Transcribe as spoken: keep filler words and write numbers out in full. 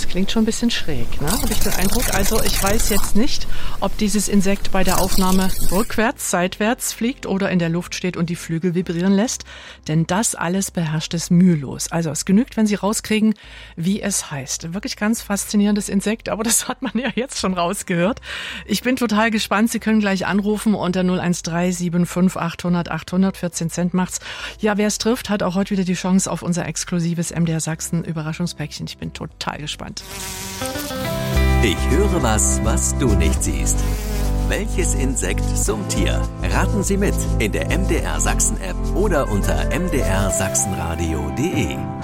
Das klingt schon ein bisschen schräg, ne? Habe ich den Eindruck. Also ich weiß jetzt nicht, ob dieses Insekt bei der Aufnahme rückwärts, seitwärts fliegt oder in der Luft steht und die Flügel vibrieren lässt. Denn das alles beherrscht es mühelos. Also es genügt, wenn Sie rauskriegen, wie es heißt. Wirklich ganz faszinierendes Insekt, aber das hat man ja jetzt schon rausgehört. Ich bin total gespannt. Sie können gleich anrufen unter null eins drei sieben fünf achthundert achthundert, vierzehn Cent macht's. Ja, wer es trifft, hat auch heute wieder die Chance auf unser exklusives M D R Sachsen Überraschungspäckchen. Ich bin total gespannt. Ich höre was, was du nicht siehst. Welches Insekt summt hier? Raten Sie mit in der M D R Sachsen App oder unter m d r sachsenradio punkt d e.